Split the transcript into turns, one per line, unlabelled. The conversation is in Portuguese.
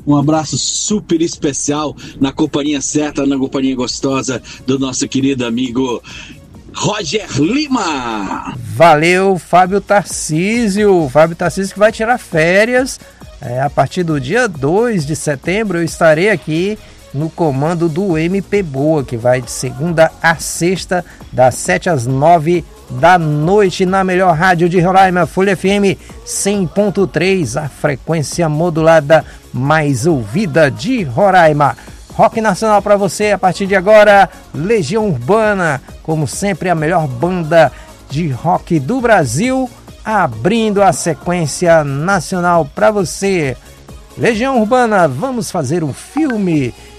Um abraço super especial na companhia certa, na companhia gostosa do nosso querido amigo Roger Lima.
Valeu, Fábio Tarcísio. Fábio Tarcísio que vai tirar férias. A partir do dia 2 de setembro eu estarei aqui no comando do MP Boa, que vai de segunda a sexta, das 7 às 9 da noite, na melhor rádio de Roraima, Folha FM 100.3, a frequência modulada mais ouvida de Roraima. Rock nacional para você a partir de agora, Legião Urbana, como sempre a melhor banda de rock do Brasil, abrindo a sequência nacional para você. Legião Urbana, vamos fazer um filme.